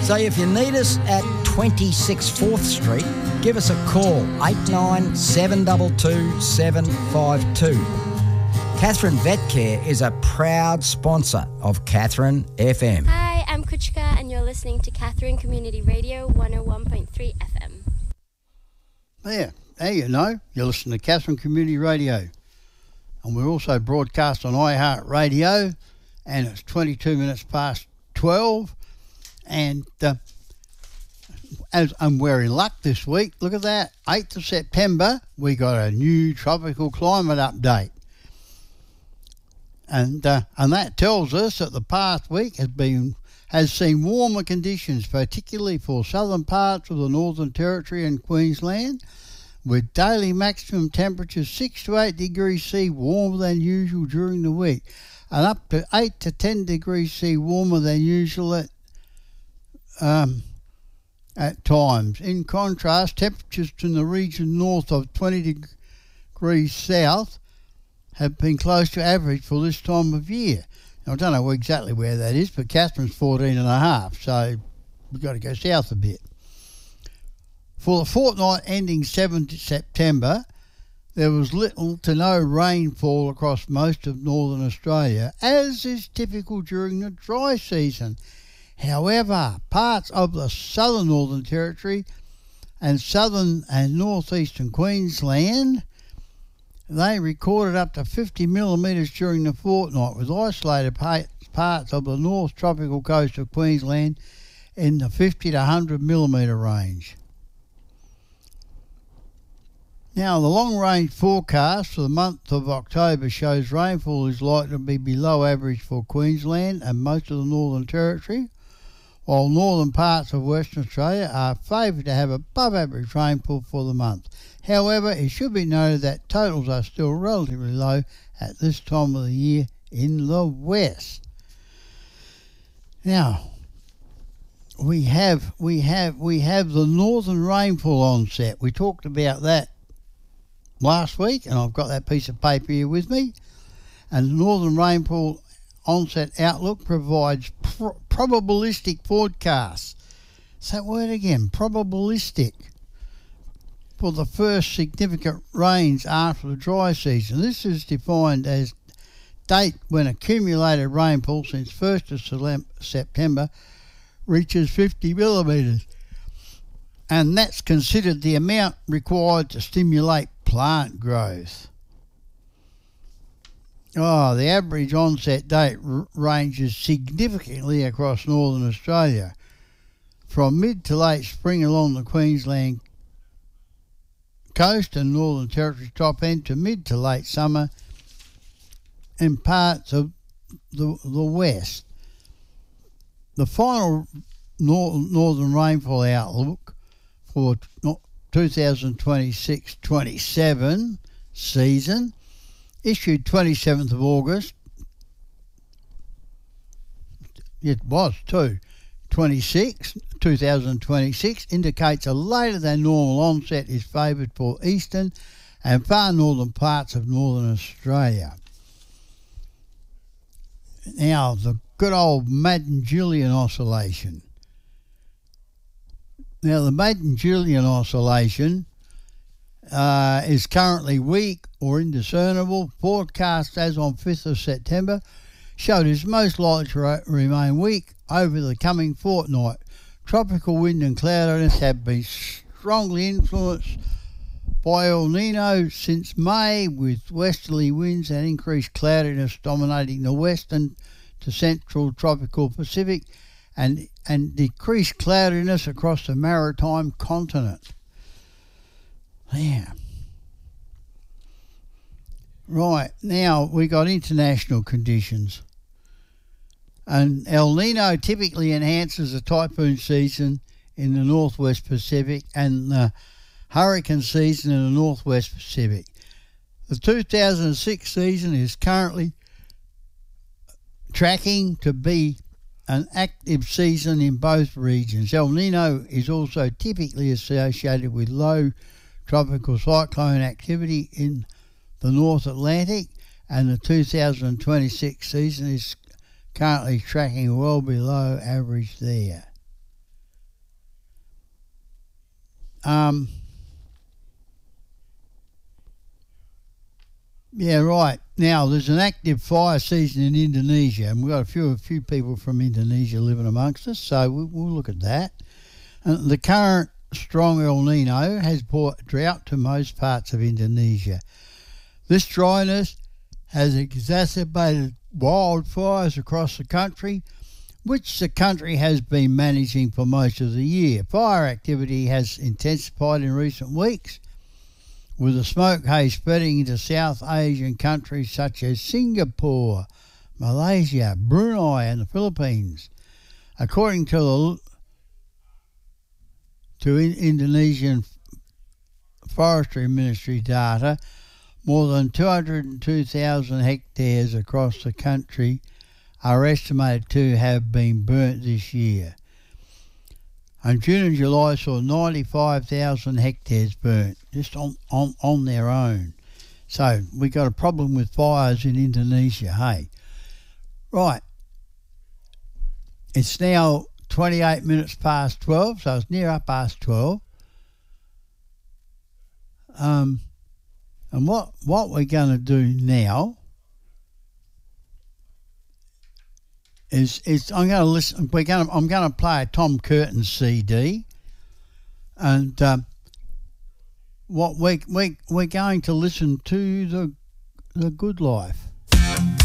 So if you need us at 26 4th Street, give us a call, 89 722 752. Catherine Vet Care is a proud sponsor of Catherine FM. Hi, I'm Kuchka and you're listening to Catherine Community Radio 101.3 FM. There you know, you're listening to Catherine Community Radio. And we're also broadcast on iHeartRadio, and it's 22 minutes past 12. And as I'm wearing luck this week, look at that, 8th of September, we got a new tropical climate update. And that tells us that the past week has seen warmer conditions, particularly for southern parts of the Northern Territory and Queensland, with daily maximum temperatures 6 to 8 degrees C warmer than usual during the week, and up to 8 to 10 degrees C warmer than usual at times. In contrast, temperatures in the region north of 20 degrees south have been close to average for this time of year. Now, I don't know exactly where that is, but Catherine's 14.5, so we've got to go south a bit. For the fortnight ending 7th September, there was little to no rainfall across most of northern Australia, as is typical during the dry season. However, parts of the southern Northern Territory and southern and northeastern Queensland, they recorded up to 50 millimetres during the fortnight, with isolated parts of the north tropical coast of Queensland in the 50 to 100 millimetre range. Now, the long-range forecast for the month of October shows rainfall is likely to be below average for Queensland and most of the Northern Territory, while northern parts of Western Australia are favoured to have above average rainfall for the month. However, it should be noted that totals are still relatively low at this time of the year in the west. Now, we have the northern rainfall onset. We talked about that last week, and I've got that piece of paper here with me. And the northern rainfall onset outlook provides probabilistic forecasts. Say that word again, probabilistic, for the first significant rains after the dry season. This is defined as date when accumulated rainfall since 1st of September reaches 50 millimetres, and that's considered the amount required to stimulate plant growth. The average onset date ranges significantly across northern Australia, from mid to late spring along the Queensland coast and Northern Territory top end to mid to late summer in parts of the west. The final northern rainfall outlook for 2026-27 season, issued 27th of August, it was too, 2026, indicates a later than normal onset is favoured for eastern and far northern parts of northern Australia. Now, the good old Madden-Julian oscillation. Now, the Madden-Julian oscillation is currently weak or indiscernible. Forecast as on 5th of September showed is most likely to remain weak over the coming fortnight. Tropical wind and cloudiness have been strongly influenced by El Nino since May, with westerly winds and increased cloudiness dominating the western to central tropical Pacific, and decreased cloudiness across the maritime continent. Yeah. Right, now we got international conditions. And El Nino typically enhances the typhoon season in the northwest Pacific and the hurricane season in the northwest Pacific. The 2006 season is currently tracking to be an active season in both regions. El Nino is also typically associated with low tropical cyclone activity in the North Atlantic, and the 2026 season is currently tracking well below average there. Yeah, right. Now, there's an active fire season in Indonesia, and we've got a few people from Indonesia living amongst us, so we'll look at that. And the current strong El Nino has brought drought to most parts of Indonesia. This dryness has exacerbated wildfires across the country, which the country has been managing for most of the year. Fire activity has intensified in recent weeks, with the smoke haze spreading into South Asian countries such as Singapore, Malaysia, Brunei and the Philippines. According to Indonesian Forestry Ministry data, more than 202,000 hectares across the country are estimated to have been burnt this year. And June and July saw 95,000 hectares burnt, just on their own. So we got a problem with fires in Indonesia, hey? Right. It's now 28 minutes past 12, so it's near up past 12. And what we're going to do now is I'm going to listen. I'm going to play a Tom Curtin CD, and what we're going to listen to the Good Life.